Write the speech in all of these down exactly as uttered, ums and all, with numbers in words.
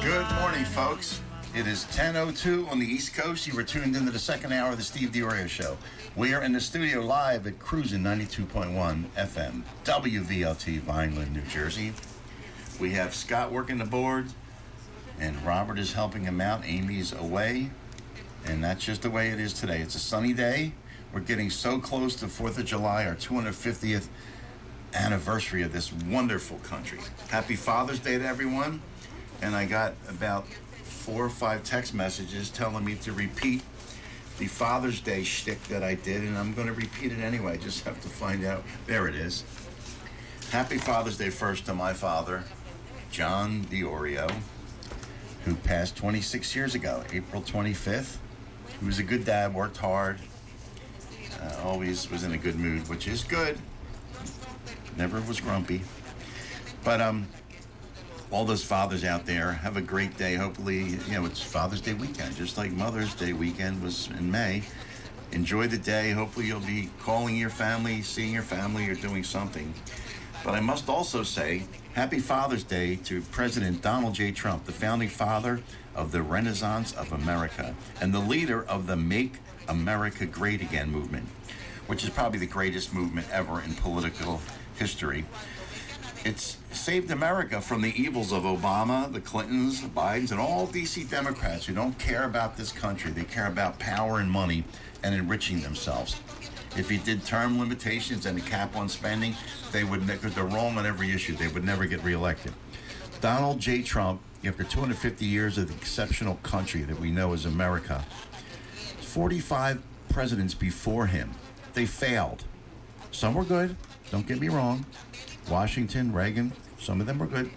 Good morning, folks. It is ten oh two on the East Coast. You were tuned into the second hour of the Steve D'Orio Show. We are in the studio live at Cruisin' ninety-two point one F M, W V L T, Vineland, New Jersey. We have Scott working the board, and Robert is helping him out. Amy's away, and that's just the way it is today. It's a sunny day. We're getting so close to fourth of July, our two hundred fiftieth anniversary of this wonderful country. Happy Father's Day to everyone. And I got about four or five text messages telling me to repeat the Father's Day shtick that I did, and I'm going to repeat it anyway. I just have to find out. There it is. Happy Father's Day first to my father, John D'Orio, who passed twenty-six years ago, April twenty-fifth. He was a good dad, worked hard, uh, always was in a good mood, which is good. Never was grumpy. But, um... all those fathers out there, have a great day. Hopefully, you know, it's Father's Day weekend, just like Mother's Day weekend was in May. Enjoy the day. Hopefully you'll be calling your family, seeing your family, or doing something. But I must also say, happy Father's Day to President Donald J. Trump, the founding father of the Renaissance of America and the leader of the Make America Great Again movement, which is probably the greatest movement ever in political history. It's saved America from the evils of Obama, the Clintons, the Bidens, and all D C Democrats who don't care about this country. They care about power and money and enriching themselves. If you did term limitations and a cap on spending, they would, because they're wrong on every issue, they would never get reelected. Donald J. Trump, after two hundred fifty years of the exceptional country that we know as America, forty-five presidents before him, they failed. Some were good, don't get me wrong. Washington, Reagan, some of them were good.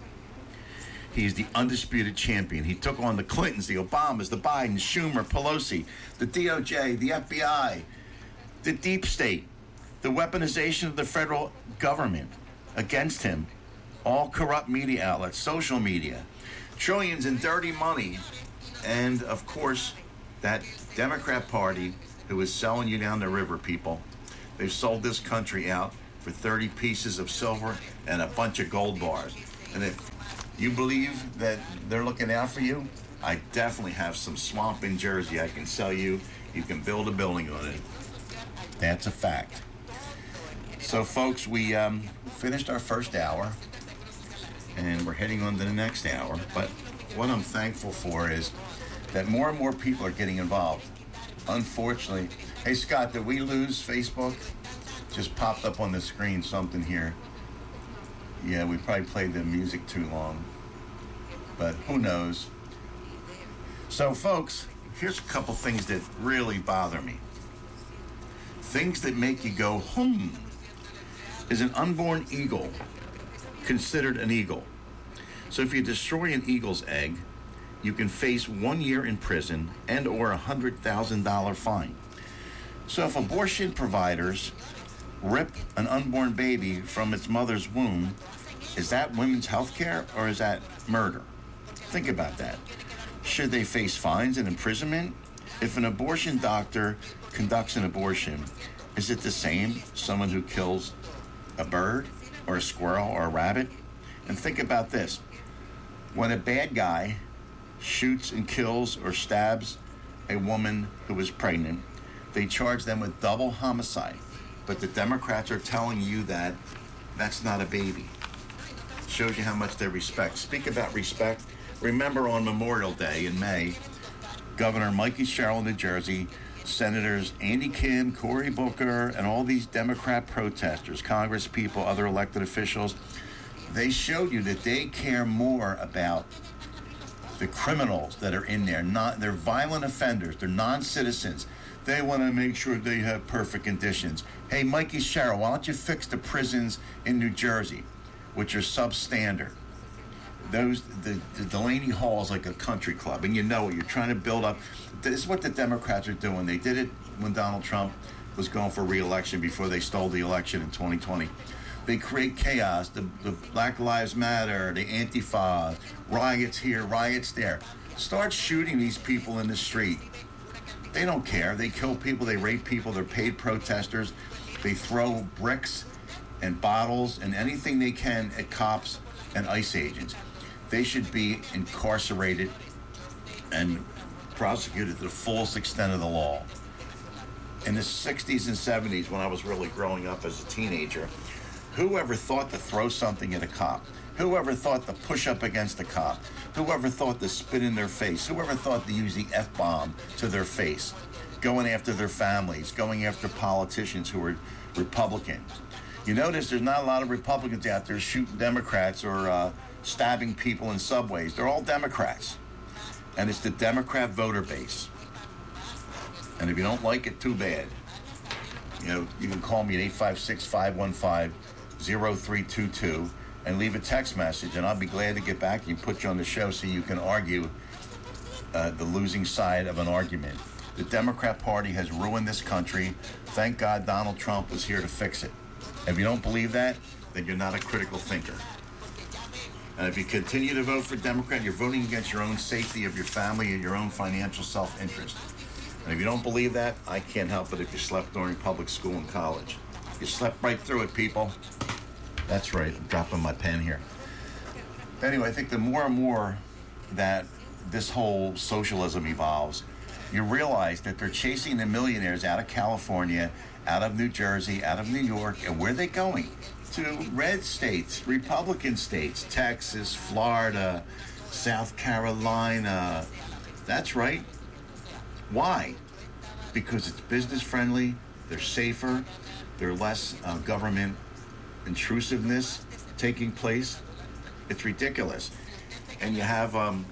He's the undisputed champion. He took on the Clintons, the Obamas, the Bidens, Schumer, Pelosi, the D O J, the F B I, the deep state, the weaponization of the federal government against him, all corrupt media outlets, social media, trillions in dirty money, and, of course, that Democrat Party who is selling you down the river, people. They've sold this country out for thirty pieces of silver and a bunch of gold bars. And if you believe that they're looking out for you, I definitely have some swamp in Jersey I can sell you. You can build a building on it. That's a fact. So, folks, we um, finished our first hour, and we're heading on to the next hour. But what I'm thankful for is that more and more people are getting involved. Unfortunately, hey, Scott, did we lose Facebook? Just popped up on the screen something here. Yeah, we probably played the music too long, but who knows. So, folks, here's a couple things that really bother me. Things that make you go, hmm. Is an unborn eagle considered an eagle? So if you destroy an eagle's egg, you can face one year in prison and or a one hundred thousand dollars fine. So if abortion providers rip an unborn baby from its mother's womb, is that women's health care or is that murder? Think about that. Should they face fines and imprisonment? If an abortion doctor conducts an abortion, is it the same someone who kills a bird or a squirrel or a rabbit? And think about this. When a bad guy shoots and kills or stabs a woman who is pregnant, they charge them with double homicide. But the Democrats are telling you that that's not a baby. Shows you how much they respect. Speak about respect. Remember on Memorial Day in May, Governor Mikey Sherrill of New Jersey, Senators Andy Kim, Cory Booker, and all these Democrat protesters, Congress people, other elected officials, they showed you that they care more about the criminals that are in there. Not, they're violent offenders. They're non-citizens. They want to make sure they have perfect conditions. Hey, Mikey Sherrill, why don't you fix the prisons in New Jersey, which are substandard? Those the, the Delaney Hall is like a country club, and you know it. You're trying to build up. This is what the Democrats are doing. They did it when Donald Trump was going for re-election before they stole the election in twenty twenty. They create chaos. The, the Black Lives Matter, the Antifa, riots here, riots there. Start shooting these people in the street. They don't care. They kill people. They rape people. They're paid protesters. They throw bricks and bottles and anything they can at cops and ICE agents. they should be incarcerated and prosecuted to the fullest extent of the law. In the sixties and seventies, when I was really growing up as a teenager, whoever thought to throw something at a cop, whoever thought to push up against a cop, whoever thought to spit in their face, whoever thought to use the F-bomb to their face, going after their families, going after politicians who are Republican. You notice there's not a lot of Republicans out there shooting Democrats or uh, stabbing people in subways. They're all Democrats. And it's the Democrat voter base. And if you don't like it, too bad. You know, you can call me at eight five six, five one five, zero three two two and leave a text message, and I'll be glad to get back and put you on the show so you can argue uh, the losing side of an argument. The Democrat Party has ruined this country. Thank God Donald Trump was here to fix it. If you don't believe that, then you're not a critical thinker. And if you continue to vote for Democrat, you're voting against your own safety of your family and your own financial self-interest. And if you don't believe that, I can't help it if you slept during public school and college. You slept right through it, people. That's right, I'm dropping my pen here. Anyway, I think the more and more that this whole socialism evolves, you realize that they're chasing the millionaires out of California, out of New Jersey, out of New York, and where are they going? To red states, Republican states, Texas, Florida, South Carolina. That's right. Why? Because it's business friendly, they're safer, there's less uh, government intrusiveness taking place. It's ridiculous. And you have um,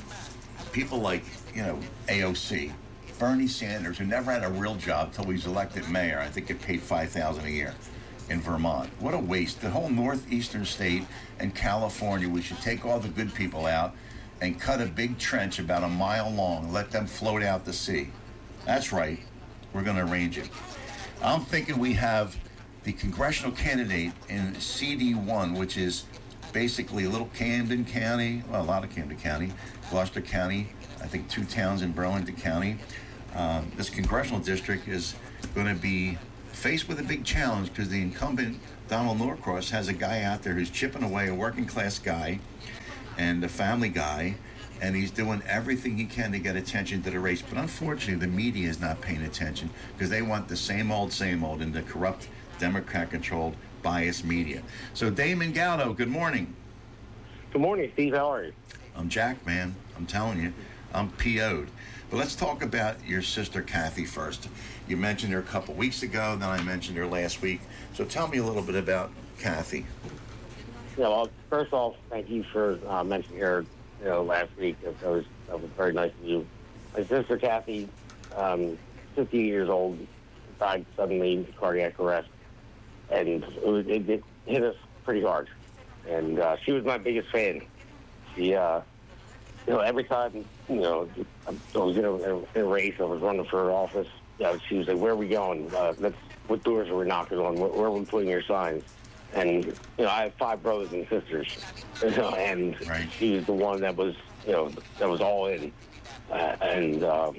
people like, you know, A O C, Bernie Sanders, who never had a real job till he was elected mayor. I think get paid five thousand dollars a year in Vermont. What a waste. The whole northeastern state and California, we should take all the good people out and cut a big trench about a mile long, let them float out to sea. That's right. We're going to arrange it. I'm thinking we have the congressional candidate in C D one, which is basically a little Camden County, well, a lot of Camden County, Gloucester County, I think two towns in Burlington County. Um, this congressional district is going to be faced with a big challenge because the incumbent, Donald Norcross, has a guy out there who's chipping away, a working class guy and a family guy, and he's doing everything he can to get attention to the race. But unfortunately, the media is not paying attention because they want the same old, same old in the corrupt, Democrat-controlled, biased media. So Damon Gallo, good morning. Good morning, Steve. How are you? I'm Jack, man. I'm telling you, I'm P O'd. But let's talk about your sister, Kathy, first. You mentioned her a couple weeks ago, then I mentioned her last week. So tell me a little bit about Kathy. Yeah, well, first off, thank you for uh, mentioning her, you know, last week. That was, that was very nice of you. My sister, Kathy, um, fifty years old, died suddenly, cardiac arrest, and it, was, it, it hit us pretty hard. And uh, she was my biggest fan. She, uh, you know, every time, you know, I was in a, in a race, I was running for office, you know, she was like, where are we going? Uh, let's, what doors are we knocking on? Where, where are we putting your signs? And, you know, I have five brothers and sisters, you know, and right. She was the one that was, you know, that was all in. Uh, and uh,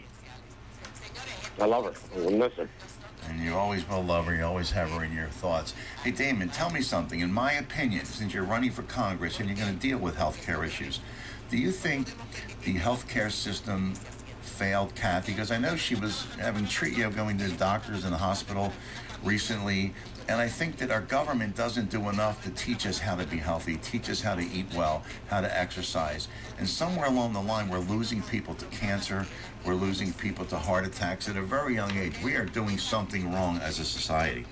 I love her. I miss her. And you always will love her. You always have her in your thoughts. Hey, Damon, tell me something. In my opinion, since you're running for Congress and you're going to deal with health care issues, do you think the health care system failed Kathy? Because I know she was having treat, you know, going to the doctors in the hospital recently. And I think that our government doesn't do enough to teach us how to be healthy, teach us how to eat well, how to exercise. And somewhere along the line, we're losing people to cancer. We're losing people to heart attacks at a very young age. We are doing something wrong as a society.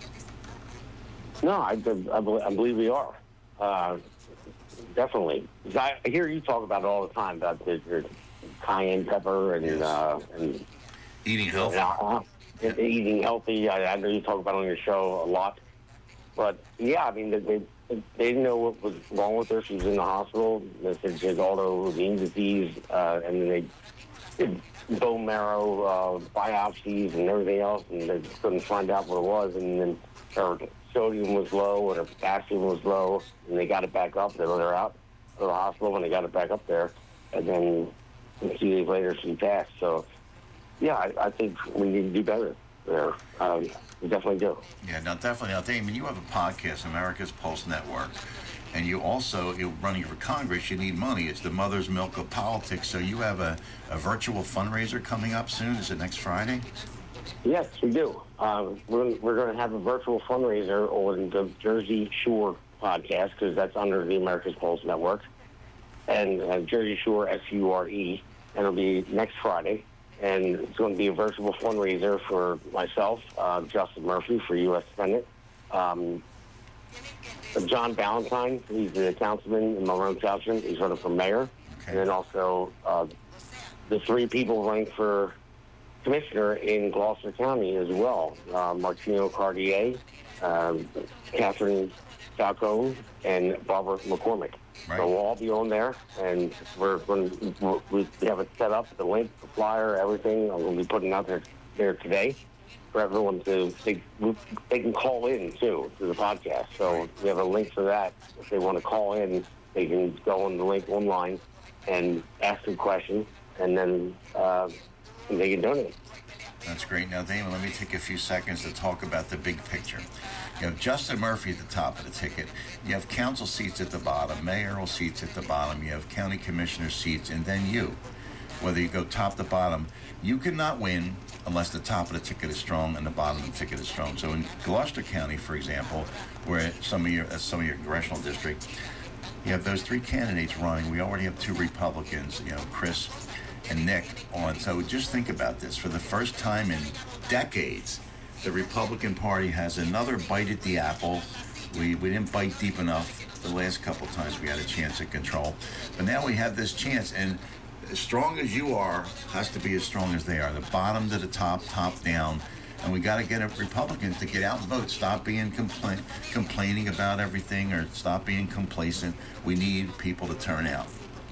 No, I, I, believe, I believe we are. Uh, definitely. I hear you talk about it all the time, about the, your cayenne pepper and, yes. uh, and eating healthy. Uh, eating healthy. I, I know you talk about it on your show a lot. But, yeah, I mean, they, they, they didn't know what was wrong with her. She was in the hospital. They said she had autoimmune disease, uh, and then they did bone marrow uh, biopsies and everything else, and they couldn't find out what it was. And then her sodium was low and her potassium was low, and they got it back up. They let her out of the hospital when they got it back up there. And then a few days later, she passed. So, yeah, I, I think we need to do better there. Um, we definitely do. Yeah, no, definitely. Now, Damon, you have a podcast, America's Pulse Network, And you also, you're running for Congress, you need money. It's the mother's milk of politics. So you have a, a virtual fundraiser coming up soon. Is it next Friday? Yes, we do. Um, we're we're going to have a virtual fundraiser on the Jersey Shore podcast, because that's under the America's Pulse Network, and uh, Jersey Shore, S U R E, and it'll be next Friday. And it's going to be a virtual fundraiser for myself, uh, Justin Murphy for U S Senate, um, John Ballantyne, he's the councilman in Monroe Township, he's running for mayor, okay. And then also uh, the three people running for commissioner in Gloucester County as well, uh, Martino Cartier, um, Catherine Falcone, and Barbara McCormick. Right. So we'll all be on there, and we're going to, we have it set up, the link, the flyer, everything. I'm going to be putting out there, there today for everyone to, they, they can call in, too, to the podcast. So we have a link for that. If they want to call in, they can go on the link online and ask a question, and then uh, they can donate. That's great. Now, Damon, let me take a few seconds to talk about the big picture. You have Justin Murphy at the top of the ticket. You have council seats at the bottom, mayoral seats at the bottom. You have county commissioner seats, and then you. Whether you go top to bottom, you cannot win unless the top of the ticket is strong and the bottom of the ticket is strong. So in Gloucester County, for example, where some of your uh, some of your congressional district, you have those three candidates running. We already have two Republicans, you know, Chris and Nick on. So just think about this. For the first time in decades, the Republican Party has another bite at the apple. We we didn't bite deep enough the last couple times we had a chance at control. But now we have this chance, and as strong as you are has to be as strong as they are. The bottom to the top, top down. And we got to get Republicans to get out and vote. Stop being compla- complaining about everything, or stop being complacent. We need people to turn out.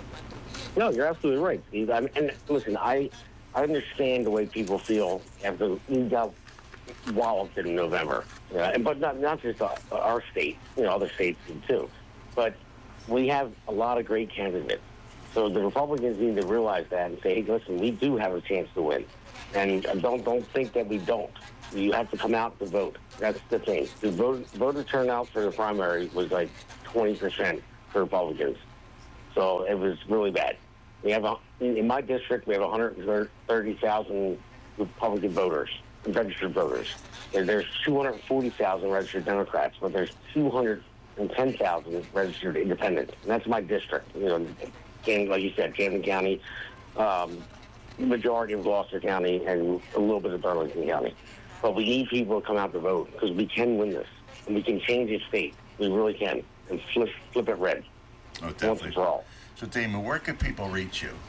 No, you're absolutely right, Steve. I mean, and listen, I I understand the way people feel after we got walloped in November, yeah, and but not not just our state, you know, other states too. But we have a lot of great candidates, so the Republicans need to realize that and say, hey, listen, we do have a chance to win, and don't don't think that we don't. You have to come out to vote. That's the thing. The vote, voter turnout for the primary was like twenty percent for Republicans, so it was really bad. We have a, in my district, we have one hundred thirty thousand Republican voters, registered voters. There's two hundred forty thousand registered Democrats, but there's two hundred ten thousand registered independents. And that's my district. You know, Camden, like you said, Camden County, um, majority of Gloucester County, and a little bit of Burlington County. But we need people to come out to vote, because we can win this. And we can change the state. We really can. And flip, flip it red. Oh, definitely. Once and for all. So, Damon, where can people reach you?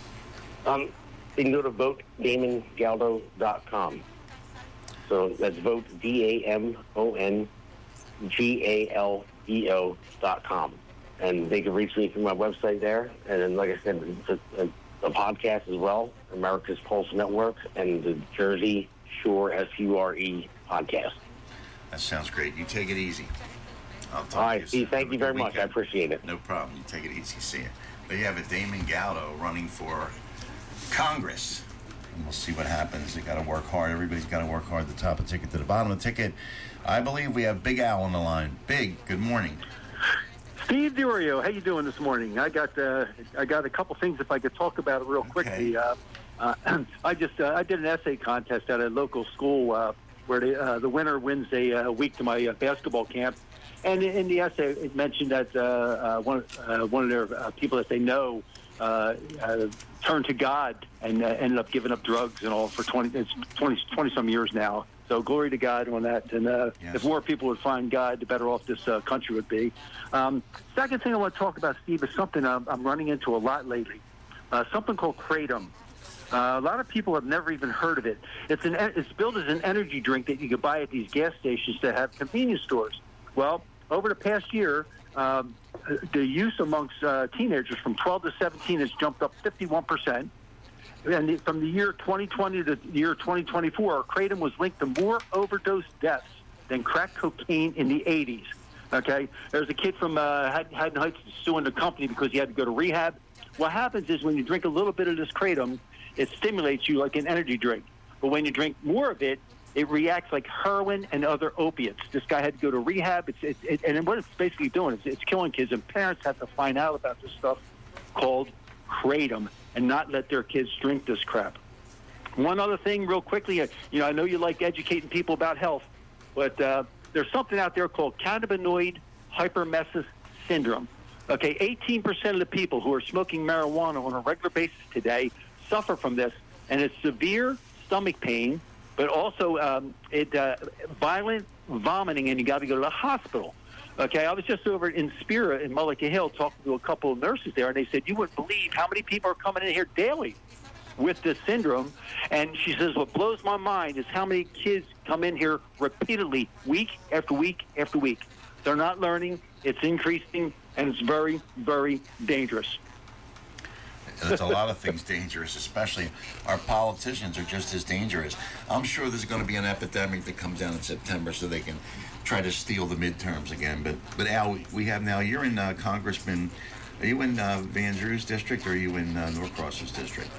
Um, they can go to vote damon galdo dot com. So that's vote, D A M O N G A L D O dot com. And they can reach me through my website there. And then, like I said, the, the, the podcast as well, America's Pulse Network, and the Jersey Shore, S U R E podcast. That sounds great. You take it easy. I'll talk All right, to you Steve, soon. thank you very much. I appreciate it. No problem. You take it easy. See you. There you have it, Damon Galdo running for Congress. And we'll see what happens. They got to work hard. Everybody's got to work hard. The top of the ticket to the bottom of the ticket. I believe we have Big Al on the line. Big, good morning. Steve DiOrio, how you doing this morning? I got uh, I got a couple things if I could talk about it real Okay. quickly. Uh, uh, I just uh, I did an essay contest at a local school uh, where the, uh, the winner wins a uh, week to my uh, basketball camp. And in the essay, it mentioned that uh, uh, one uh, one of their uh, people that they know uh, uh, turned to God and uh, ended up giving up drugs and all for twenty, it's twenty, twenty some years now. So glory to God on that. And uh, Yes. if more people would find God, the better off this uh, country would be. Um, second thing I want to talk about, Steve, is something I'm, I'm running into a lot lately. Uh, something called Kratom. Uh, a lot of people have never even heard of it. It's an it's billed as an energy drink that you could buy at these gas stations that have convenience stores. Well, over the past year, um, the use amongst uh, teenagers from twelve to seventeen has jumped up fifty-one percent. And the, from the year twenty twenty to the year twenty twenty-four, Kratom was linked to more overdose deaths than crack cocaine in the eighties. Okay? There's a kid from uh, Haddon Heights suing the company because he had to go to rehab. What happens is when you drink a little bit of this Kratom, it stimulates you like an energy drink. But when you drink more of it, it reacts like heroin and other opiates. This guy had to go to rehab. It's, it, it, and what it's basically doing is it's killing kids, and parents have to find out about this stuff called kratom and not let their kids drink this crap. One other thing real quickly, uh, you know, I know you like educating people about health, but uh, there's something out there called cannabinoid hyperemesis syndrome. Okay, eighteen percent of the people who are smoking marijuana on a regular basis today suffer from this, and it's severe stomach pain, but also um, it uh, violent vomiting, and you got to go to the hospital. Okay, I was just over in Spira in Mullica Hill talking to a couple of nurses there, and they said, you wouldn't believe how many people are coming in here daily with this syndrome. And she says, what blows my mind is how many kids come in here repeatedly, week after week after week. They're not learning, it's increasing, and it's very, very dangerous. There's a lot of things dangerous, especially our politicians are just as dangerous. I'm sure there's going to be an epidemic that comes down in September so they can try to steal the midterms again. But, but Al, we have now, you're in uh, Congressman, are you in uh, Van Drew's district or are you in uh, Norcross's district?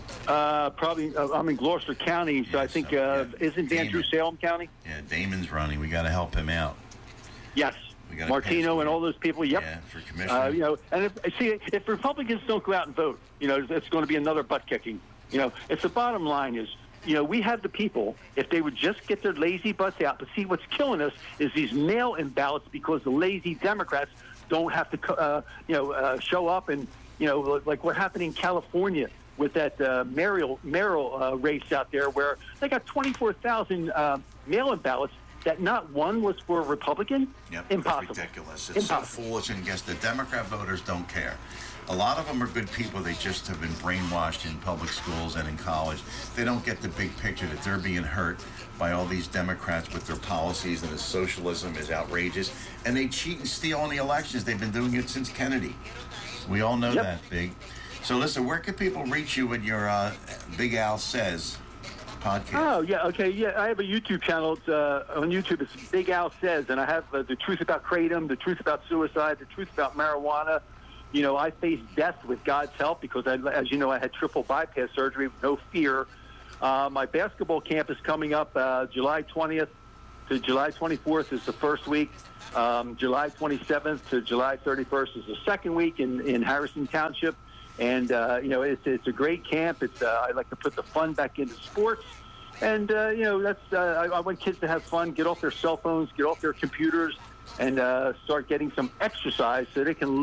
Uh, probably, uh, I'm in Gloucester County, so yeah, I think, so, uh, yeah. isn't Van Drew Salem County? Yeah, Damon's running. We got to help him out. Yes. Martino and all those people, yep. Yeah, for commissioner. Uh, you know, and if, see, if Republicans don't go out and vote, you know, it's going to be another butt kicking. You know, it's the bottom line is, you know, we have the people, if they would just get their lazy butts out. But see, what's killing us is these mail-in ballots because the lazy Democrats don't have to, uh, you know, uh, show up and, you know, like what happened in California with that uh, mayoral, mayoral uh, race out there where they got twenty-four thousand uh, mail-in ballots that not one was for a Republican? Yep, Impossible. It's ridiculous. It's Impossible. so foolish, and guess the Democrat voters don't care. A lot of them are good people. They just have been brainwashed in public schools and in college. They don't get the big picture that they're being hurt by all these Democrats with their policies, and the socialism is outrageous. And they cheat and steal in the elections. They've been doing it since Kennedy. We all know Yep. that, Big. So listen, where can people reach you in your uh, Big Al Says podcast? Oh, yeah, okay, yeah. I have a YouTube channel. It's, uh, on YouTube, it's Big Al Says, and I have uh, the truth about kratom, the truth about suicide, the truth about marijuana. You know, I faced death with God's help because, I, as you know, I had triple bypass surgery with no fear. Uh, my basketball camp is coming up uh, July twentieth to July twenty-fourth is the first week. Um, July twenty-seventh to July thirty-first is the second week in, in Harrison Township. And, uh, you know, it's, it's a great camp. It's uh, I like to put the fun back into sports. And, uh, you know, that's uh, I, I want kids to have fun, get off their cell phones, get off their computers, and uh, start getting some exercise so they can